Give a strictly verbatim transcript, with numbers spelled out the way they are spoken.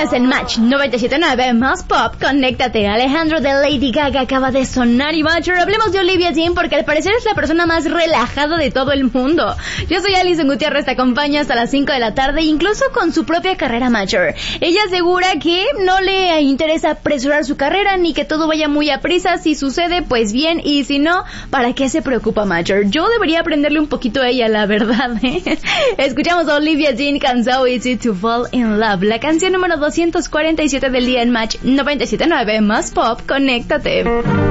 Tienes en Match noventa y siete punto nueve más pop, conéctate. Alejandro de Lady Gaga acaba de sonar y Matcher. Hablemos de Olivia Dean porque al parecer es la persona más relajada de todo el mundo. Yo soy Alison Gutiérrez, te acompaño hasta las cinco de la tarde, incluso con su propia carrera Matcher. Ella asegura que no le interesa apresurar su carrera ni que todo vaya muy a prisa. Si sucede, pues bien, y si no, ¿para qué se preocupa Matcher? Yo debería aprenderle un poquito a ella, la verdad, ¿eh? Escuchamos a Olivia Dean con So Easy to Fall in Love, la canción número doscientos cuarenta y siete del día en Match noventa y siete punto nueve más pop, conéctate.